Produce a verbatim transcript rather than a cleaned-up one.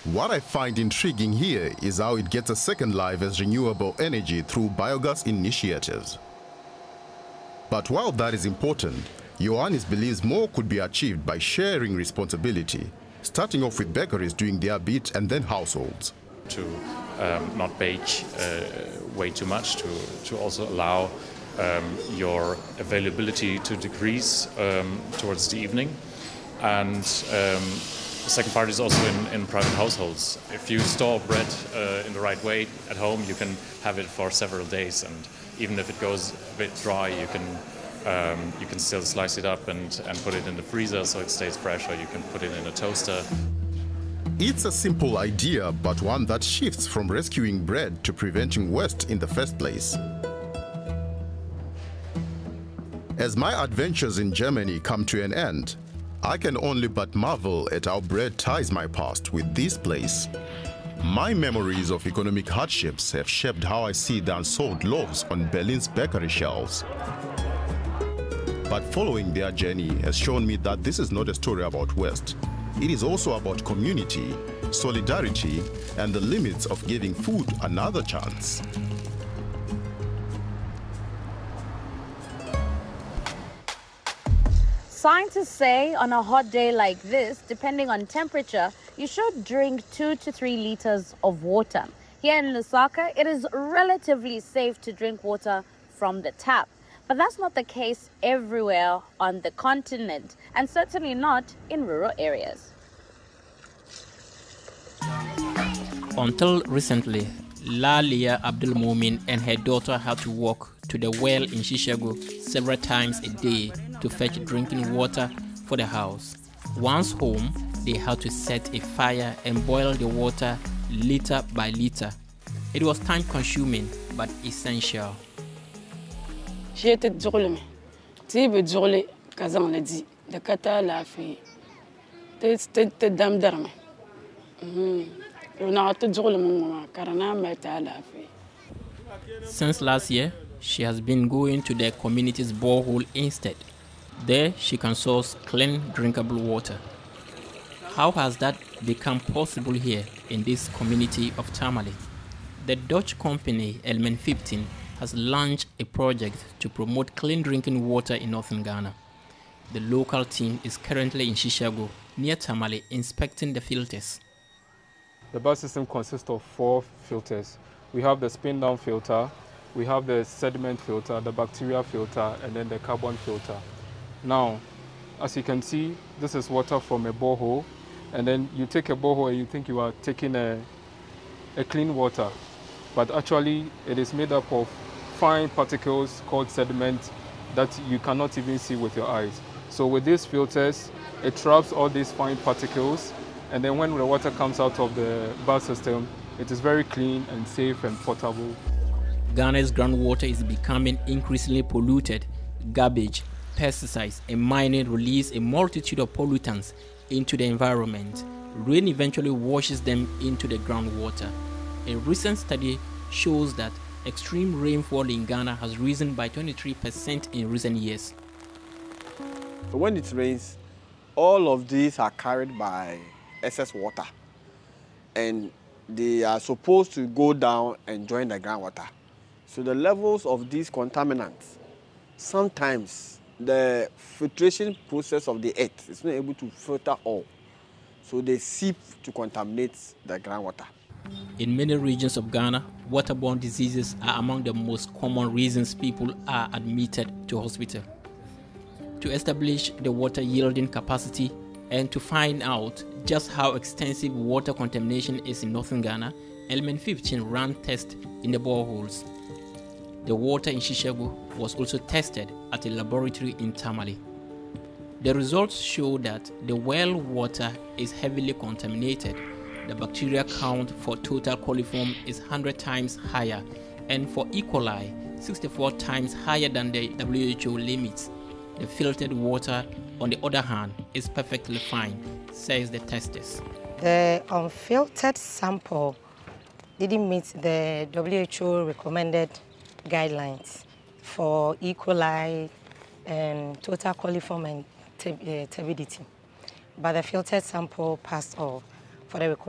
What I find intriguing here is how it gets a second life as renewable energy through biogas initiatives. But while that is important, Ioannis believes more could be achieved by sharing responsibility, starting off with bakeries doing their bit and then households. To um, not bake uh, way too much, to, to also allow um, your availability to decrease um, towards the evening. And um, the second part is also in, in private households. If you store bread uh, in the right way at home, you can have it for several days, and even if it goes a bit dry, you can um, you can still slice it up and, and put it in the freezer so it stays fresh, or you can put it in a toaster. It's a simple idea, but one that shifts from rescuing bread to preventing waste in the first place. As my adventures in Germany come to an end, I can only but marvel at how bread ties my past with this place. My memories of economic hardships have shaped how I see the unsold loaves on Berlin's bakery shelves. But following their journey has shown me that this is not a story about waste. It is also about community, solidarity, and the limits of giving food another chance. Scientists say on a hot day like this, depending on temperature, you should drink two to three liters of water. Here in Lusaka, it is relatively safe to drink water from the tap. But that's not the case everywhere on the continent, and certainly not in rural areas. Until recently, Lalia Abdulmumin and her daughter had to walk to the well in Shishago several times a day to fetch drinking water for the house. Once home, they had to set a fire and boil the water liter by liter. It was time-consuming but essential. Since last year, she has been going to the community's borehole instead. There, she can source clean, drinkable water. How has that become possible here in this community of Tamale? The Dutch company Element fifteen has launched a project to promote clean drinking water in northern Ghana. The local team is currently in Shishago, near Tamale, inspecting the filters. The bus system consists of four filters. We have the spin-down filter, we have the sediment filter, the bacteria filter, and then the carbon filter. Now, as you can see, this is water from a borehole, and then you take a borehole and you think you are taking a, a clean water, but actually it is made up of fine particles called sediment that you cannot even see with your eyes. So with these filters, it traps all these fine particles, and then when the water comes out of the bus system, it is very clean and safe and potable. Ghana's groundwater is becoming increasingly polluted. Garbage, pesticides, and mining release a multitude of pollutants into the environment. Rain eventually washes them into the groundwater. A recent study shows that extreme rainfall in Ghana has risen by twenty-three percent in recent years. When it rains, all of these are carried by excess water, and they are supposed to go down and join the groundwater. So the levels of these contaminants, sometimes the filtration process of the earth is not able to filter all. So they seep to contaminate the groundwater. In many regions of Ghana, waterborne diseases are among the most common reasons people are admitted to hospital. To establish the water yielding capacity and to find out just how extensive water contamination is in northern Ghana, Element fifteen ran tests in the boreholes. The water in Shishago was also tested at a laboratory in Tamale. The results show that the well water is heavily contaminated. The bacteria count for total coliform is one hundred times higher, and for E. coli, sixty-four times higher than the W H O limits. The filtered water, on the other hand, is perfectly fine, says the testers. The unfiltered sample didn't meet the W H O recommended guidelines for E. coli and total coliform and turbidity, but the filtered sample passed all for the recommended